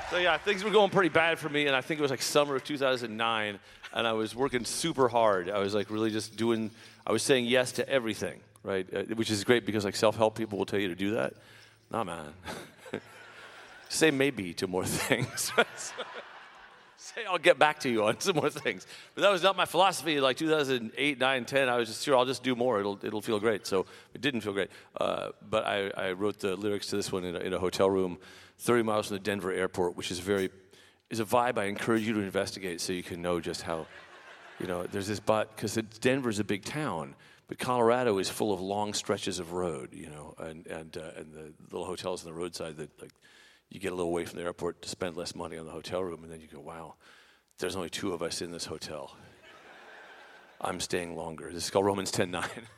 So yeah, things were going pretty bad for me, and I think it was like summer of 2009, and I was working super hard. I was like really just doing. I was saying yes to everything, right? Which is great because like self-help people will tell you to do that. Nah, man. Say maybe to more things. Say I'll get back to you on some more things. But that was not my philosophy. Like 2008, 9, 10, I was just sure I'll just do more. It'll feel great. So it didn't feel great. But I wrote the lyrics to this one in a hotel room 30 miles from the Denver airport, which is a vibe I encourage you to investigate so you can know just how, there's this because Denver's a big town, but Colorado is full of long stretches of road, and the little hotels on the roadside that like you get a little away from the airport to spend less money on the hotel room, and then you go, wow, there's only 2 of us in this hotel. I'm staying longer. This is called Romans 10:9.